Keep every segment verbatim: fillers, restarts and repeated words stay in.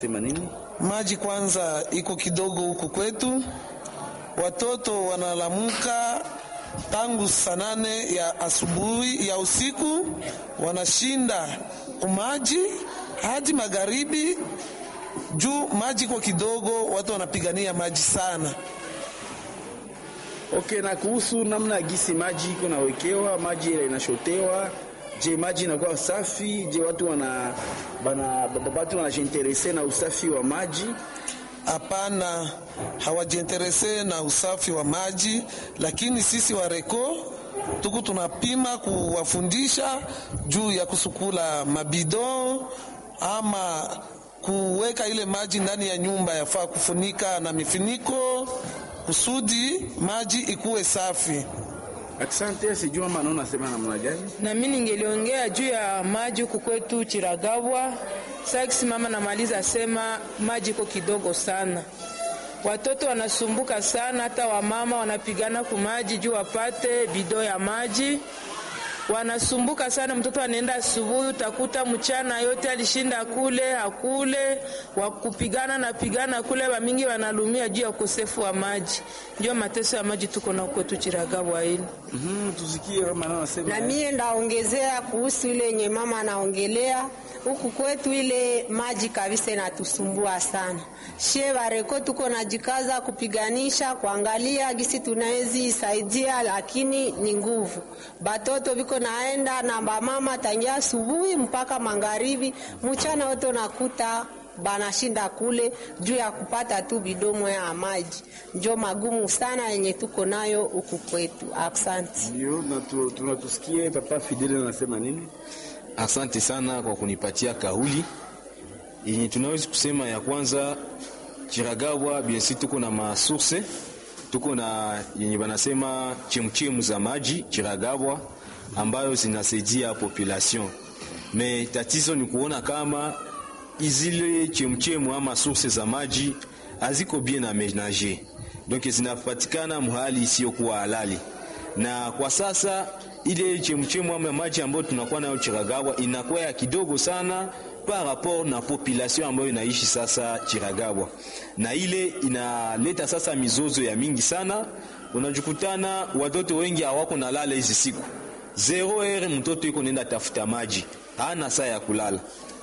Nini? Maji kwanza iko kidogo huku kwetu, watoto wanalamuka tangu saa nane ya asubuhi ya usiku, wanashinda umaji hadi magharibi. Juu maji kwa kidogo, watu wanapigania maji sana. Okay, na kuhusu namna gisi maji iko nawekewa, maji ile inashotewa, je, maji inakuwa safi? Je, watu wana bana watu wanajinterese na usafi wa maji? Hapana, hawajinterese na usafi wa maji, lakini sisi wa Reko tuku tunapima kuwafundisha juu ya kusukula mabido ama kuweka ile maji ndani ya nyumba, yafaa kufunika na mifiniko kusudi maji ikuwe safi. Asante, sijua maana unasema namna gani? Na mimi ningeliongea juu ya maji huku kwetu Chiragabwa. Sasa mama namaliza sema maji iko kidogo sana. Watoto wanasumbuka sana, hata wamama wanapigana kwa maji juu wapate bido ya maji. Wanasumbuka sana, mtoto anaenda asubuhi utakuta mchana yote alishinda kule hakule, wakupigana na pigana kule, wa mingi wanalumia juu ya ukosefu wa maji. Ndio mateso ya maji tuko na kwetu Chiragabwa hili. Mhm, tusikie kama anasema. Na mimi ndaongezea kuhusu ile yenye mama anaongelea. Huku kwetu ile maji kabisa inatusumbua sana. She Bareko tuko najikaza kupiganisha kuangalia gisi tunawezi saidia, lakini ni nguvu. Batoto biko naenda na mama tangia asubuhi mpaka magharibi, mchana wote nakuta banashinda kule juu ya kupata tu bidomo ya maji. Ndio magumu sana yenye tuko nayo huku kwetu. Asante. Ndio, na tunatusikie Papa Fidele anasema nini? Asante sana kwa kunipatia kauli. Yenye tunaweza kusema ya kwanza, Chiragabwa biensi tuko na masource, tuko na yenye banasema chemchemu za maji Chiragabwa ambayo zinasaidia population. Me tatizo ni kuona kama izile chemchemu ama source za maji haziko bien aménagées. Donc zinapatikana mahali isiyokuwa halali. Na kwa sasa ile chemchemu ama maji ambayo tunakuwa nayo Chiragabwa inakuwa ya kidogo sana par rapport na population ambayo inaishi sasa Chiragabwa, na ile inaleta sasa mizozo ya mingi sana. Unajukutana watoto wengi hawako na lala hizi siku zero ere, mtoto yuko nenda tafuta maji, hana saa ya kulala.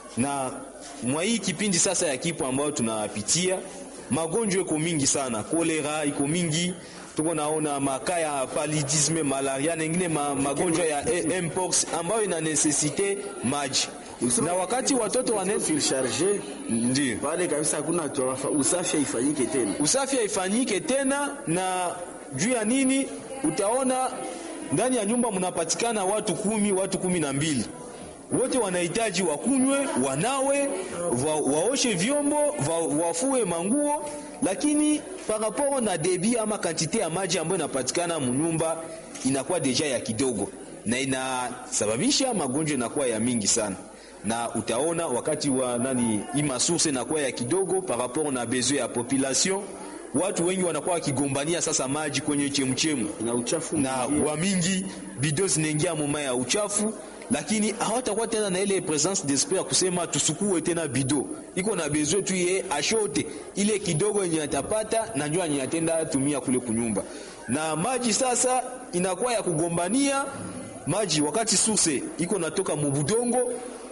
Na mwa hii kipindi sasa ya kipo ambayo tunapitia, magonjwa iko mingi sana, kolera iko mingi, tuko naona makaya paludisme, malaria na ingine ma, magonjwa ya mpox ambayo ina necessite maji. Na wakati watoto wana surcharge, ndio pale kabisa hakuna usafi haifanyike tena. Usafi haifanyike tena, na juu ya nini? Utaona ndani ya nyumba mnapatikana watu kumi, watu kumi na mbili. Wote wanahitaji wakunywe, wanawe, wa, waoshe vyombo, wa, wafue manguo, lakini par rapport na debi ama quantité ya maji ambayo inapatikana mnyumba inakuwa deja ya kidogo, na inasababisha magonjwa inakuwa ya mingi sana. Na utaona wakati wa nani ima source inakuwa ya kidogo par rapport na besoin ya population, watu wengi wanakuwa wakigombania sasa maji kwenye chemchemu na uchafu na wa mingi bido zinaingia muma ya uchafu, lakini hawatakuwa tena na ile presence d'esprit ya kusema tusukue tena bido. Iko na besoin tu ye ashote ile kidogo yenye atapata na njoo yenye atenda tumia kule kunyumba. Na maji sasa inakuwa ya kugombania maji wakati source iko natoka mubudongo.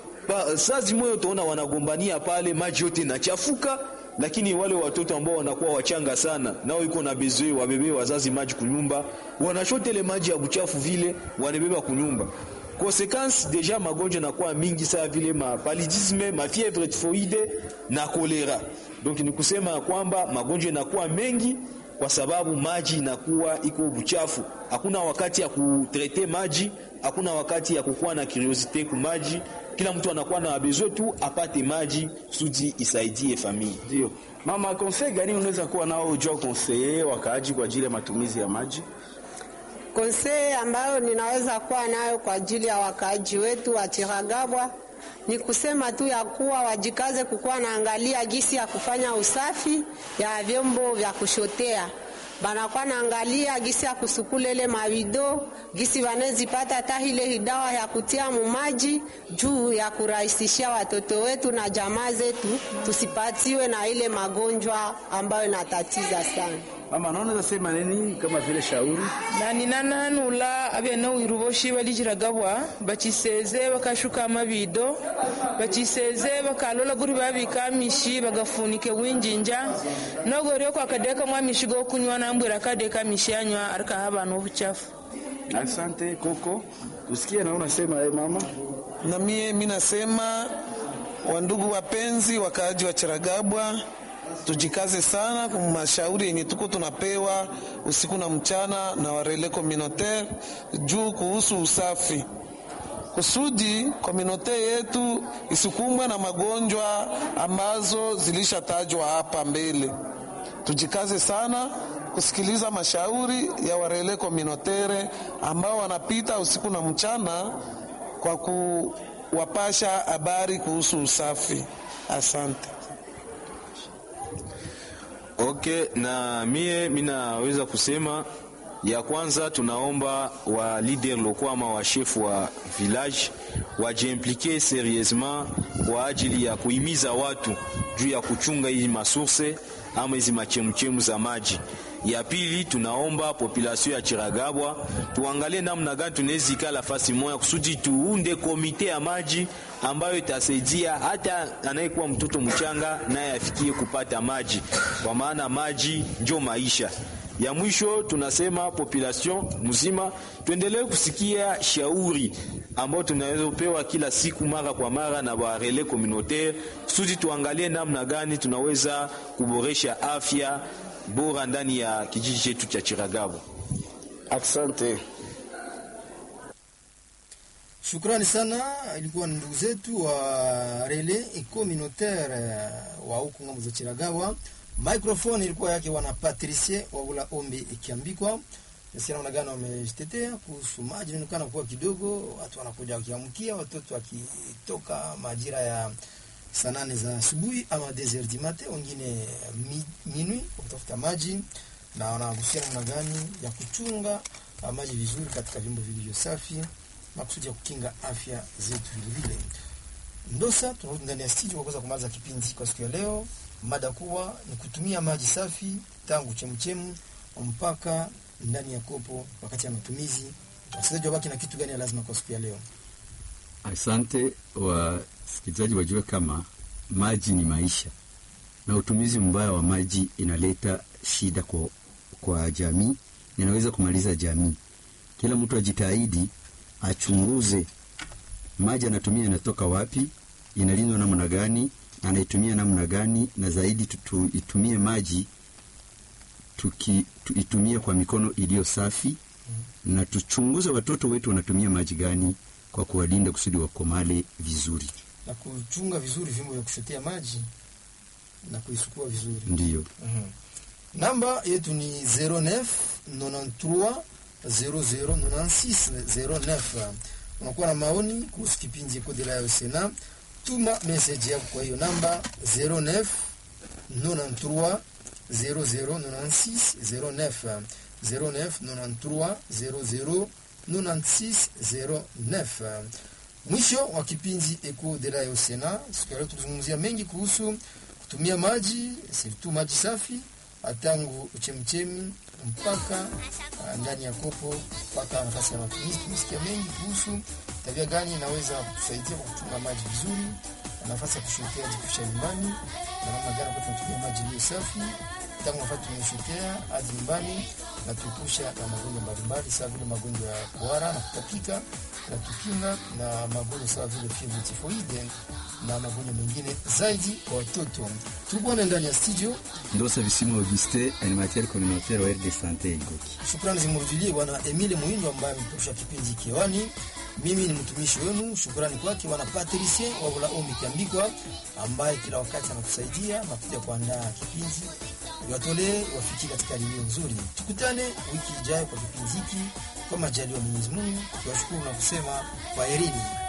Sasa moyo utaona wanagombania pale, maji yote inachafuka, lakini wale watoto ambao wanakuwa wachanga sana nao iko na besoin wabebe wazazi maji kunyumba, wanashotele maji ya buchafu vile wanebeba kunyumba. Conséquence deja magonjwa nakuwa mingi sana vile ma paludisme, ma fièvre typhoïde na kolera. Donc ni kusema kwamba magonjwa yanakuwa mengi kwa sababu maji inakuwa iko buchafu. Hakuna wakati ya kutrete maji, hakuna wakati ya kukuwa na curiosité ku maji. Kila mtu anakuwa na besoin tu apate maji sudi isaidie familia. Ndio. Mama, conseil gani unaweza kuwa nao ujao conseiller wakaaji kwa ajili ya matumizi ya maji? Conseil ambayo ninaweza kuwa nayo kwa ajili ya wakaaji wetu wa Chiragabwa ni kusema tu ya kuwa wajikaze kukuwa naangalia gisi ya kufanya usafi ya vyombo vya kushotea. banakuwa naangalia gisi ya kusukula ile mavido, gisi wanezipata hata ile hidawa ya kutia mumaji juu ya kurahisishia watoto wetu na jamaa zetu tusipatiwe na ile magonjwa ambayo inatatiza sana. Mama, naona sema nini kama vile shauri? Na ninananula abene uiruboshi balijiragabwa bachiseze bakashuka amabido bachiseze bakalola guri babikamishi bagafunike winjinja nogoryo kwa kadeka mwamishi go kunywa nambwira kadeka mishanywa arika habano buchafu. Asante Koko. Usikie na unasema eh, mama? Na mie mimi nasema wandugu wapenzi wakaaji wa Chiragabwa, tujikaze sana kwa mashauri yenye tuko tunapewa usiku na mchana na warele communautaire juu kuhusu usafi, kusudi communautaire yetu isikumbwe na magonjwa ambazo zilishatajwa hapa mbele. Tujikaze sana kusikiliza mashauri ya warele communautaire ambao wanapita usiku na mchana kwa kuwapasha habari kuhusu usafi. Asante. Okay, na mie minaweza kusema ya kwanza, tunaomba wa leader loko ama wa chef wa village wajiimplike serieusement kwa ajili ya kuhimiza watu juu ya kuchunga hizi masource ama hizi machemchemu za maji. Ya pili, tunaomba population ya Chiragabwa tuangalie namna gani tunaweza ikala fasi moja kusudi tuunde komite ya maji ambayo itasaidia hata anayekuwa mtoto mchanga naye afikie kupata maji, kwa maana maji ndio maisha. Ya mwisho, tunasema population mzima tuendelee kusikia shauri ambao tunaweza pewa kila siku mara kwa mara na wa relais communautaire kusudi tuangalie namna gani tunaweza kuboresha afya bora ndani ya kijiji chetu cha Chiragabwa. Asante. Shukrani sana. Ilikuwa ndugu zetu wa relais communautaire wa huko ngambo za Chiragabwa. Microphone ilikuwa yake wana Patricie Wabula Ombi ikiambikwa. Sasa naona gani wamejitetea kuhusu maji, inaonekana kuwa kidogo, watu wanakuja wakiamkia, watoto wakitoka majira ya saa nane za asubuhi ama deux heures du matin, wengine minuit kutafuta maji, na wanagusia namna gani ya kuchunga maji vizuri katika vyombo vilivyo safi makusudi ya kukinga afya zetu vile vile. Ndosa tunarudi ndani ya studio kuweza kumaliza kipindi kwa siku ya leo. Mada kubwa ni kutumia maji safi tangu chemchemu mpaka ndani ya kopo wakati ya matumizi. Wasikilizaji wabaki na kitu gani ya lazima kwa siku ya leo? Asante. Wasikilizaji wajue kama maji ni maisha, na utumizi mbaya wa maji inaleta shida kwa, kwa jamii, inaweza kumaliza jamii. Kila mtu ajitahidi achunguze maji anatumia inatoka wapi, inalindwa namna gani, anaitumia namna gani, na zaidi tuitumie maji tuki tuitumie kwa mikono iliyo safi, mm. na tuchunguze watoto wetu wanatumia maji gani kwa kuwalinda kusudi wakomale vizuri na kuchunga vizuri vyombo vya kushotea maji na kuisukua vizuri. Ndio. Mm-hmm. Namba yetu ni zero neuf ninety-trois zero zero ninety-six zero neuf. Unakuwa na maoni kuhusu kipindi Kodi la Yosena, tuma message yako kwa hiyo namba zero neuf ninety-trois zero zero ninety-six zero neuf zero neuf ninety-trois zero zero ninety-six zero neuf. Mwisho wa kipindi Eko de la Yosena, siku ya leo tuzungumzia mengi kuhusu kutumia maji, surtout maji safi, tangu chemchemi mpaka uh, ndani ya kopo mpaka nafasi ya matumizi. Tumesikia mengi kuhusu tabia gani inaweza kutusaidia kwa kuchunga maji vizuri, nafasi ya kushotea jikisha nyumbani, na namna gani kwa kutumia maji iliyo safi tangu wakati tunashotea hadi nyumbani, na tuepusha na magonjwa mbalimbali sawa vile magonjwa ya kuhara na kutapika, na tukinga na magonjwa sawa vile fievre typhoide na magonjwa mengine zaidi kwa watoto. Tulikuwa ndani ya studio Ndosa Visimo Auguste, animateur communautaire wa R D Santé Igoki. Shukrani zimrudilie bwana Emile Muhindo ambaye ametosha kipindi kiwani. Mimi ni mtumishi wenu. Shukrani kwake bwana Patricie Wabula Ombi Kiambikwa ambaye kila wakati anatusaidia na kuja kuandaa kipindi watolee wafikie katika lilio nzuri. Tukutane wiki ijayo kwa kipindi hiki kwa majaliwa Mwenyezi Mungu. Tuwashukuru na kusema kwaherini.